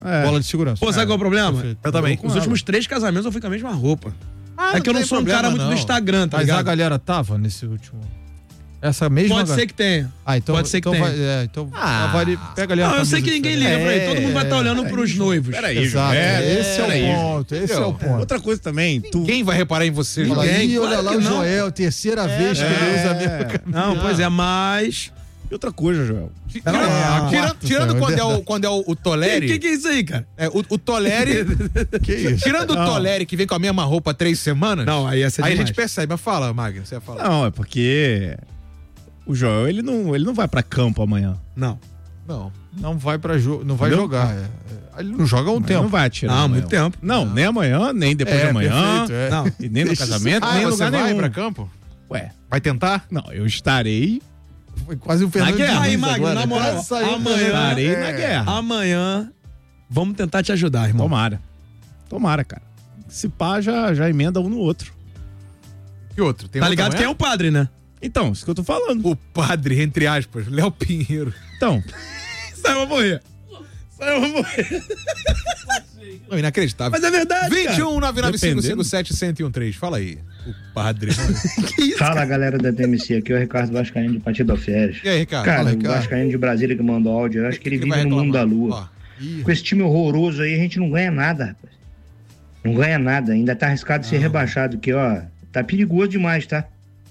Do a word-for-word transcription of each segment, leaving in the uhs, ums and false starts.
É. Bola de segurança. Pô, sabe é. qual é o problema? Perfeito. Eu também. Os últimos três casamentos eu fui com a mesma roupa. Ah, é que eu não tem sou um problema, cara muito não. do Instagram, tá Mas ligado? a galera tava nesse último... Essa mesma... Pode galera... ser que tenha. Ah, então... Pode ser que então tenha. Vai, é, então... Ah. Vai, pega ali a Não, eu sei camisa que ninguém diferente. liga pra ele. Todo mundo vai estar É, olhando peraí, pros noivos. Peraí, Exato, é, esse é peraí. o ponto, esse é o ponto. Outra coisa também, tu... Ninguém vai reparar em você, Fala, João. Ih, olha claro lá que o não. Joel, terceira vez que ele usa a mesma camisa. Não, pois é, mas... E outra coisa, Joel. Tirando, Ah, tirando- quarto, tirando Sam, é quando, é o, verdade. quando é o, o O Toleri. que, que é isso aí, cara? É, o, o Toleri. Que isso? Tirando o Não. Toleri que vem com a mesma roupa há três semanas. Não, aí essa é Aí a demais. gente percebe. Mas fala, Magno, você ia falar. Não, é porque o Joel, ele não, ele não vai pra campo amanhã. Não. Não, não vai para jogo, não vai Entendeu? jogar. é. É, Ele não joga há um Ele tempo. não vai atirar Ah, amanhã. muito tempo. Não, nem amanhã, nem depois É, de amanhã. perfeito, é. Não. E nem no Deixa casamento, Ah, nem em você lugar vai nenhum. pra campo? Ué, Vai tentar? não, eu estarei, Foi quase o Fernando guerra. Diniz Aí, Magno, agora. na moral, Quase saiu amanhã- da- estarei É. na guerra. Amanhã, vamos tentar te ajudar, irmão. Tomara. Tomara, cara. Se pá, já, já emenda um no outro. E outro? Tem Tá outro ligado quem é amanhã? o padre, né? Então, isso que eu tô falando. O padre, entre aspas, Léo Pinheiro. Então, Isso aí eu vou morrer. Isso aí eu vou morrer. Não, inacreditável. Mas é verdade, vinte e cara. um, nove nove cinco cinco Dependendo. sete, um zero um três. Fala aí. O padre. Que isso, Fala cara? galera da T M C, aqui é o Ricardo Vascaíno de Partido Férias. E aí, Ricardo? Cara, fala, o Ricardo. Vascaíno de Brasília que mandou áudio, eu acho que ele vive no mundo da lua. Ó, Com esse time horroroso aí, a gente não ganha nada, rapaz. Não ganha nada, ainda tá arriscado de ser rebaixado, que ó, tá perigoso demais, tá?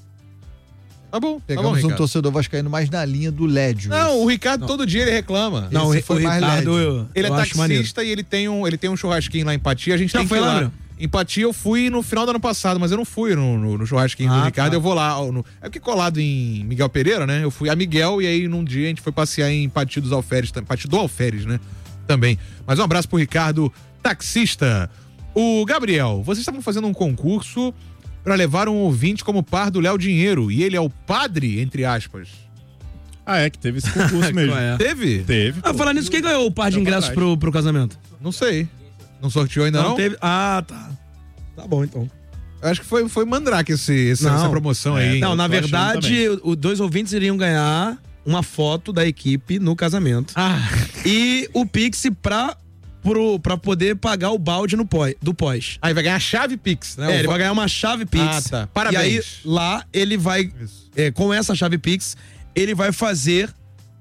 tá bom, tá bom, Pegamos um Ricardo. torcedor vascaíno mais na linha do Lédio. Não, o Ricardo todo dia ele reclama. Não, Esse o, foi o mais Ricardo, leve. eu, Ele eu é acho maneiro. taxista e ele tem, um, ele tem um churrasquinho lá em Empatia. A gente Já tem foi que ir lá, lá. Bruno? Empatia eu fui no final do ano passado, mas eu não fui no, no, no churrasquinho Ah, do Ricardo. tá. Eu vou lá. ó, No, é porque colado em Miguel Pereira, né? Eu fui a Miguel e aí num dia a gente foi passear em Empatia dos Alferes, Empatia do Alferes, né? Também. Mas um abraço pro Ricardo, taxista. O Gabriel, vocês estavam fazendo um concurso pra levar um ouvinte como par do Léo Dinheiro e ele é o padre, entre aspas. ah, é que teve esse concurso mesmo. Qual é? Teve? Teve. Ah, falar nisso, quem ganhou o par de Tá pra ingressos trás. pro, pro casamento? Não sei. Não sorteou ainda não? teve. Ah, tá. Tá bom, então. Eu acho que foi, foi Mandrake esse, esse- Não. essa promoção É, aí. hein? Não, na tô achando verdade, os dois ouvintes iriam ganhar uma foto da equipe no casamento. Ah, E o Pix pra, pro, pra poder pagar o balde no pós, do pós. aí vai ganhar a chave Pix, né? É, O ele va- vai ganhar uma chave Pix. Ah, tá. Parabéns. E aí, lá, ele vai, Isso. é, com essa chave Pix, ele vai fazer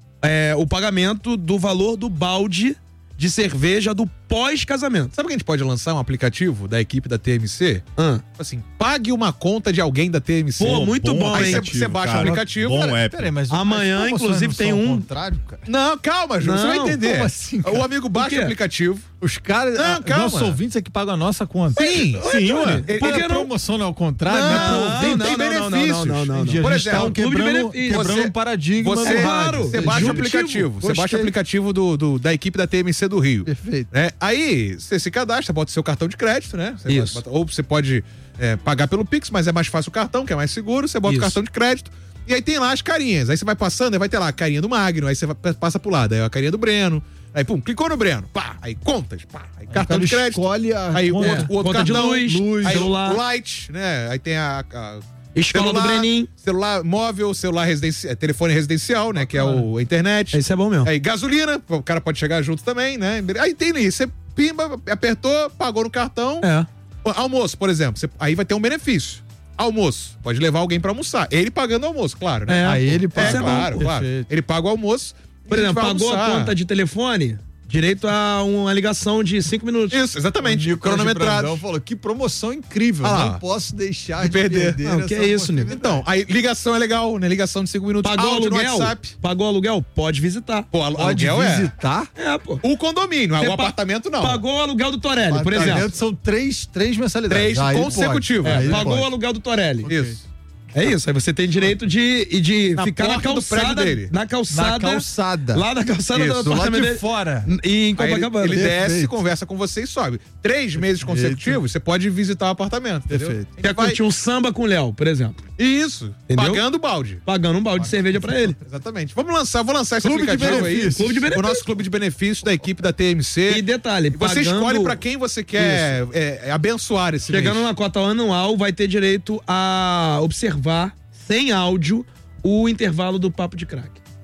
é, o pagamento do valor do balde de cerveja do pós-casamento. Sabe que a gente pode lançar um aplicativo da equipe da T M C? Ah. Assim, pague uma conta de alguém da T M C. Pô, muito bom, Aí hein? você, você baixa cara. o aplicativo. Bom cara, app. Peraí, mas Amanhã, as promoções inclusive, não tem são ao um- contrário, cara. Não, calma, Ju, você vai Não, entender. como assim, cara? O amigo baixa Por o quê? aplicativo. Os caras, Não, ah, calma. nossos ouvintes é que pagam a nossa conta. Sim, sim, ué. Ele- Por ele- que a promoção não é ao contrário? Não, né? Pro não, ouvinte, não, tem não, benefícios. não, não, não, Entendi, não. a gente Por tá exemplo, um clube de quebrando, benefícios. quebrando Você- um paradigma Você, no Claro, rádio. você baixa o Juntivo. aplicativo. Você Gostei. baixa o aplicativo do, do- da equipe da T M C do Rio. Perfeito. Né? Aí você se cadastra, bota o seu cartão de crédito, né? Você Isso. bota- ou você pode é, pagar pelo Pix, mas é mais fácil o cartão, que é mais seguro. Você bota Isso. o cartão de crédito. E aí tem lá as carinhas. Aí você vai passando, aí vai ter lá a carinha do Magno, aí você vai- passa pro lado, aí a carinha do Breno. Aí, pum, clicou no Breno, pá, aí contas, pá, aí cartão cara de crédito. escolhe a Aí o conta. outro, o outro Conta de cartão, luz, luz, aí celular. o Light, né? Aí tem a, a Escola celular, do Brenin. celular móvel, celular residencial, telefone residencial, né? Que é o, a internet. Esse é bom mesmo. Aí gasolina, o cara pode chegar junto também, né? Aí tem ali, você pimba, apertou, pagou no cartão. É. Almoço, por exemplo, você- aí vai ter um benefício. Almoço, pode levar alguém pra almoçar. Ele pagando o almoço, claro, né? É. Aí ele É, paga. claro, claro. Perfeito. Ele paga o almoço. Por e a gente exemplo, vai pagou a almoçar. conta de telefone, direito a uma ligação de cinco minutos. Isso, exatamente. Nicolas de Cronometrado. Brandão falou, que promoção incrível. Ah lá. Não posso deixar De de, perder. perder. Não, que essa é isso, Nico? Então, aí ligação é legal, né? Ligação de cinco minutos. Pagou áudio no aluguel? WhatsApp. Pagou aluguel? Pode visitar. Pô, al- Pode aluguel é. visitar. É, pô. O condomínio, Você o pa- apartamento não. Pagou o aluguel do Torelli, por Apartamento exemplo. São três, três mensalidades. Três Aí consecutivos. pode. É, Aí Pagou o pode. aluguel do Torelli. Isso. É isso. Aí você tem direito de, e de Na ficar na porta do prédio calçada. dele. Na calçada. Na calçada. Lá na calçada Isso, do Do lado apartamento de dele. fora. E em Aí ele, Copacabana. ele desce, Perfeito. conversa com você e sobe. Três meses consecutivos, você pode visitar o apartamento. Entendeu? Perfeito. A gente Quer vai- curtir um samba com o Léo, por exemplo. Isso. Entendeu? Pagando o balde. Pagando um balde de cerveja pra ele. Exatamente. Vamos lançar, vou lançar esse Clube de aplicativo aí. benefícios. Clube de O benefícios. nosso clube de benefícios da equipe da T M C. E detalhe, E você pagando- escolhe pra quem você quer é, é, abençoar esse Chegando mês. na cota anual, vai ter direito a observar, sem áudio, o intervalo do papo de crack.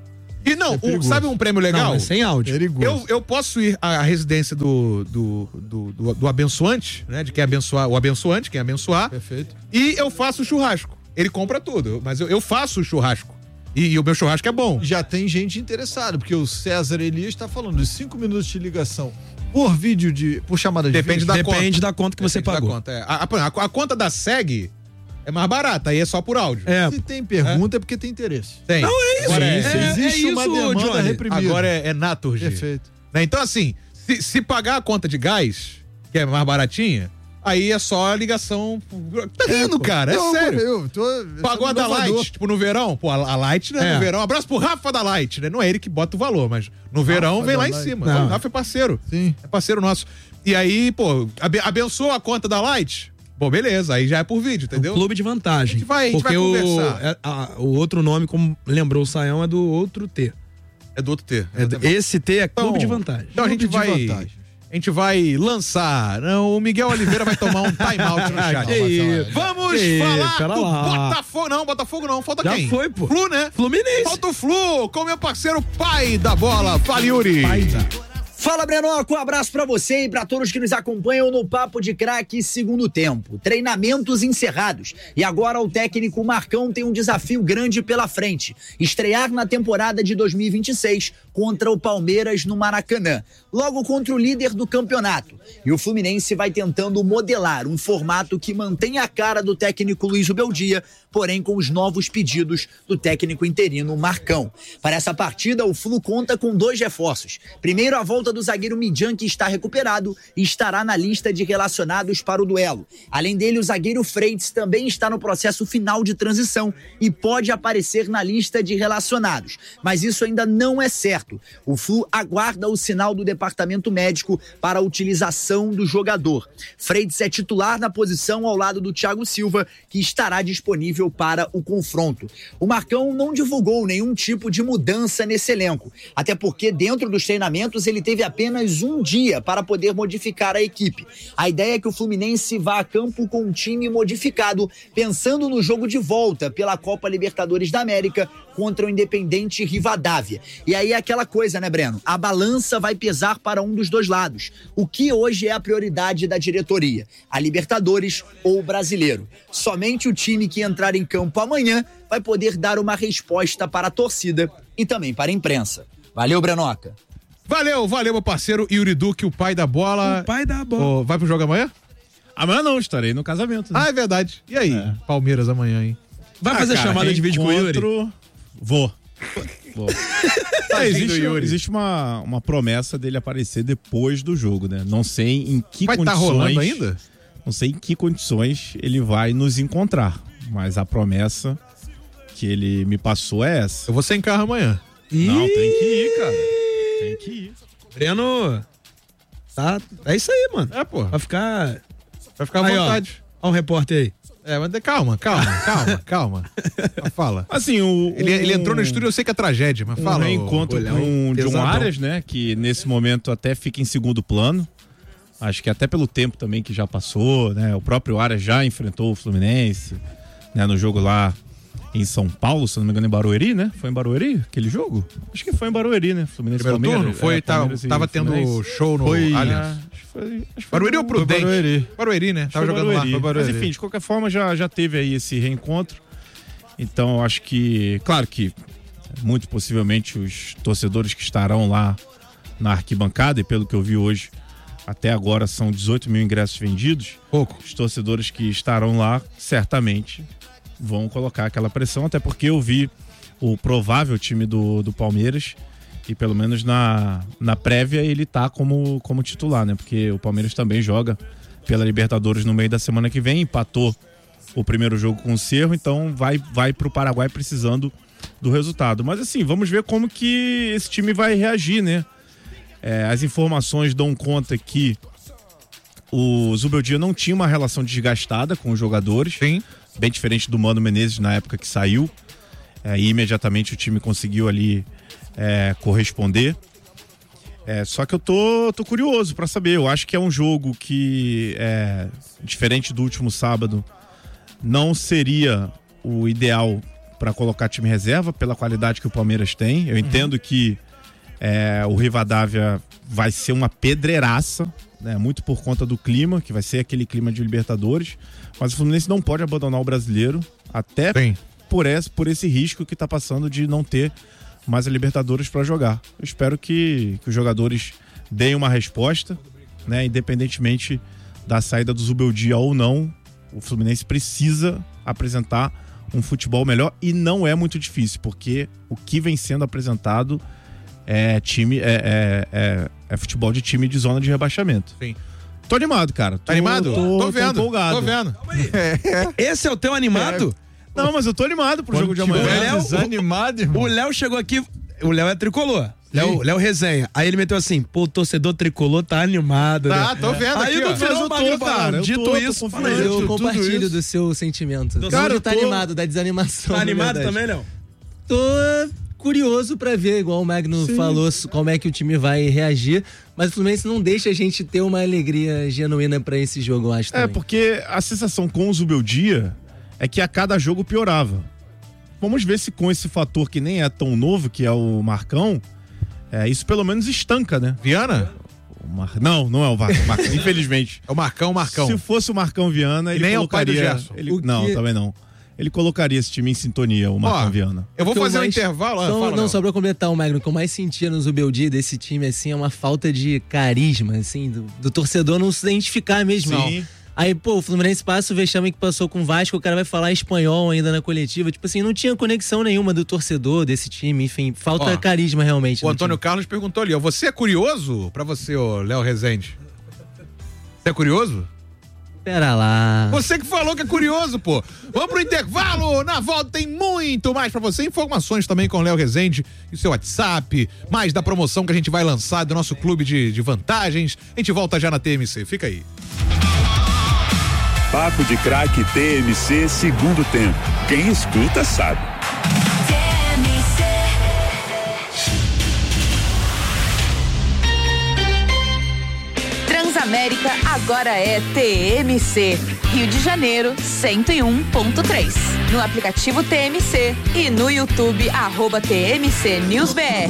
E não, É o- sabe um prêmio legal? Não, é sem áudio. Perigoso. Eu, eu posso ir à residência do, do, do, do, do abençoante, né? De quem abençoar, o abençoante, quem abençoar. Perfeito. E eu faço o churrasco. Ele compra tudo, mas eu, eu faço o churrasco. E, e o meu churrasco é bom. Já tem gente interessada, porque o César Elias está falando de cinco minutos de ligação por vídeo de. por chamada de Depende vídeo. da Depende conta. da conta que você Depende da pagou. conta, é. a, a, a conta da S E G é mais barata, aí é só por áudio. É. Se tem pergunta é, porque tem interesse. Tem. Não, é isso. Agora é, Sim, sim. é- Existe é uma isso, demanda Johnny. reprimida. agora é, é Naturgy. Perfeito. Né? Então, assim, se, se pagar a conta de gás, que é mais baratinha, aí é só a ligação. Tá rindo, cara, é Não, sério. Eu, tô, eu Pagou sou a da inovador. Light, tipo, no verão. Pô, a a Light, né, É. no verão. Abraço pro Rafa da Light, né? Não é ele que bota o valor, mas no verão Rafa vem da lá em Light. cima. Não. O Rafa é parceiro. Sim. É parceiro nosso. E aí, pô, abe- abençoa a conta da Light. Pô, beleza, aí já é por vídeo, entendeu? Clube de vantagem. A gente vai- a gente porque vai o, conversar. é- a- o outro nome, como lembrou o Saião, é do outro T. É do outro T. É do- esse T é clube Então- de vantagem. Então a gente Clube de vai. vantagem. A gente vai lançar. Não, o Miguel Oliveira vai tomar um time-out no chat. Que isso. Vamos Que falar pera do lá. Botafogo. Não, Botafogo não. Falta Já quem? foi, pô. Flu, né? Fluminense. Falta o Flu com meu parceiro pai da bola. Fala, Yuri. Fala, Brenoco, um abraço pra você e pra todos que nos acompanham no Papo de Craque segundo tempo. Treinamentos encerrados e agora o técnico Marcão tem um desafio grande pela frente. Estrear na temporada de dois mil e vinte e seis contra o Palmeiras no Maracanã, logo contra o líder do campeonato. E o Fluminense vai tentando modelar um formato que mantenha a cara do técnico Luiz Ubeldia, porém com os novos pedidos do técnico interino Marcão. Para essa partida, o Flu conta com dois reforços. Primeiro, a volta do zagueiro Midjan, que está recuperado e estará na lista de relacionados para o duelo. Além dele, o zagueiro Freitas também está no processo final de transição e pode aparecer na lista de relacionados. Mas isso ainda não é certo. O Flu aguarda o sinal do departamento médico para a utilização do jogador. Freitas é titular na posição ao lado do Thiago Silva, que estará disponível para o confronto. O Marcão não divulgou nenhum tipo de mudança nesse elenco, até porque dentro dos treinamentos ele teve apenas um dia para poder modificar a equipe. A ideia é que o Fluminense vá a campo com um time modificado, pensando no jogo de volta pela Copa Libertadores da América contra o Independente Rivadavia. E aí é aquela coisa, né, Breno? A balança vai pesar para um dos dois lados. O que hoje é a prioridade da diretoria? A Libertadores ou o Brasileiro? Somente o time que entrar em campo amanhã vai poder dar uma resposta para a torcida e também para a imprensa. Valeu, Brenoca. Valeu, valeu, meu parceiro Yuri Duque, o pai da bola. O pai da bola. Ô, vai pro jogo amanhã? Amanhã não, estarei no casamento. né? Ah, é verdade. E aí? É. Palmeiras amanhã, hein? Vai Ah, fazer cara, chamada de vídeo com o Yuri? reencontro- Vou. Vou. É, Tadinho existe do Yuri. existe uma, uma promessa dele aparecer depois do jogo, né? Não sei em que Vai estar condições... rolando ainda? Não sei em que condições ele vai nos encontrar. Mas a promessa que ele me passou é essa. Eu vou sem carro amanhã. Não, tem que ir, cara. Tem que ir. Breno, tá, é isso aí, mano. É, pô. Vai ficar... Vai ficar à Aí, ó. vontade. Ó o repórter aí. É, mas de- calma, calma, calma, calma. Fala. Assim, o... Ele, ele um- entrou no estúdio, eu sei que é tragédia, mas um fala. ô- reencontro olhão, com o John pesadão. Arias, né? Que nesse momento até fica em segundo plano. Acho que até pelo tempo também que já passou, né? O próprio Arias já enfrentou o Fluminense, né? No jogo lá em São Paulo, se não me engano, em Barueri, né? Foi em Barueri aquele jogo? Acho que foi em Barueri, né? Fluminense Primeiro turno? Palmeiras. Foi, é, tava, Palmeiras e tava tendo Fluminense. show no Foi, Allianz. ah, acho que foi, acho que foi Barueri ou no- Prudente? foi Barueri. Barueri, né? Tava Foi jogando lá. Barueri. Foi Barueri. Mas enfim, de qualquer forma já, já teve aí esse reencontro. Então eu acho que, claro que muito possivelmente os torcedores que estarão lá na arquibancada, e pelo que eu vi hoje, até agora são dezoito mil ingressos vendidos. Pouco. Os torcedores que estarão lá certamente vão colocar aquela pressão, até porque eu vi o provável time do, do Palmeiras e pelo menos na, na prévia ele tá como, como titular, né? Porque o Palmeiras também joga pela Libertadores no meio da semana que vem, empatou o primeiro jogo com o Cerro, então vai, vai pro Paraguai precisando do resultado. Mas assim, vamos ver como que esse time vai reagir, né? É, as informações dão conta que o Zubeldia não tinha uma relação desgastada com os jogadores. Sim. Bem diferente do Mano Menezes na época que saiu. É, e imediatamente o time conseguiu ali é, corresponder. É, só que eu tô, tô curioso pra saber. Eu acho que é um jogo que, é, diferente do último sábado, não seria o ideal para colocar time reserva pela qualidade que o Palmeiras tem. Eu entendo uhum. que é, o Rivadavia vai ser uma pedreiraça, né, muito por conta do clima, que vai ser aquele clima de Libertadores, mas o Fluminense não pode abandonar o brasileiro, até por esse, por esse risco que está passando de não ter mais a Libertadores para jogar. Eu espero que, que os jogadores deem uma resposta, né, independentemente da saída do Zubeldia ou não. O Fluminense precisa apresentar um futebol melhor e não é muito difícil, porque o que vem sendo apresentado é time é, é, é, é futebol de time de zona de rebaixamento. Sim. Tô animado, cara. Tô, tá animado? Tô, tô vendo. Tô empolgado. Tô vendo. Esse é o teu animado? É. Não, mas eu tô animado pro Quando jogo de amanhã. O Léo, desanimado, irmão. O Léo chegou aqui, o Léo é tricolor. Léo, Léo resenha. Aí ele meteu assim, pô, o torcedor tricolor tá animado. Tá, né? tô vendo Aí aqui, no ó. final eu o Magno tô, cara, eu dito tô, tô isso, confiante. fala, Eu tudo compartilho isso. do seu sentimento. Cara, Cara, eu tá tô- animado, da desanimação. Tá na animado verdade. também, Léo? Tô curioso pra ver, igual o Magno falou, como é que o time vai reagir. Mas o Fluminense não deixa a gente ter uma alegria genuína pra esse jogo, eu acho. É, também. porque a sensação com o Zubeldia é que a cada jogo piorava. Vamos ver se com esse fator que nem é tão novo, que é o Marcão, é, isso pelo menos estanca, né? Viana? O Mar... Não, não é o Marcão, Marcão, infelizmente. É o Marcão, Marcão. Se fosse o Marcão Viana, E ele nem é o pai do colocaria... Gerson. Ele... O que- Não, também não. Ele colocaria esse time em sintonia, o Marcão Ó, Viana. Eu vou O que eu fazer um mais- intervalo. Ah, Só- fala, não, Léo. só pra completar o Magno, o que eu mais sentia no Zubeldia desse time, assim, é uma falta de carisma, assim, do, do torcedor não se identificar mesmo. Sim. Não. Aí, pô, o Fluminense passa o vexame que passou com o Vasco, o cara vai falar espanhol ainda na coletiva. Tipo assim, não tinha conexão nenhuma do torcedor, desse time, enfim, falta Ó, carisma realmente. O no Antônio time. Carlos perguntou ali, ó, você é curioso? Pra você, ô Léo Rezende. Você é curioso? Pera lá. Você que falou que é curioso, pô. Vamos pro intervalo. Na volta tem muito mais pra você. Informações também com o Léo Rezende e seu WhatsApp. Mais da promoção que a gente vai lançar do nosso clube de, de vantagens. A gente volta já na T M C. Fica aí. Papo de Craque T M C segundo tempo. Quem escuta sabe. Transamérica agora é T M C. Rio de Janeiro, cento e um ponto três. No aplicativo T M C e no YouTube, arroba T M C News B R.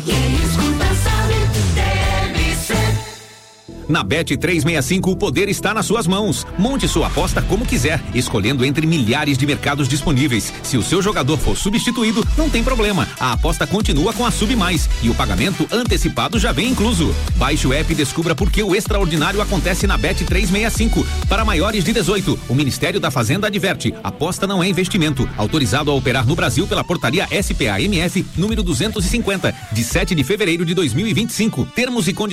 Na Bet trezentos e sessenta e cinco, o poder está nas suas mãos. Monte sua aposta como quiser, escolhendo entre milhares de mercados disponíveis. Se o seu jogador for substituído, não tem problema. A aposta continua com a Sub Mais e o pagamento antecipado já vem incluso. Baixe o app e descubra por que o extraordinário acontece na Bet trezentos e sessenta e cinco. Para maiores de dezoito, o Ministério da Fazenda adverte: aposta não é investimento. Autorizado a operar no Brasil pela portaria S P A M F número duzentos e cinquenta, de sete de fevereiro de dois mil e vinte e cinco. Termos e condições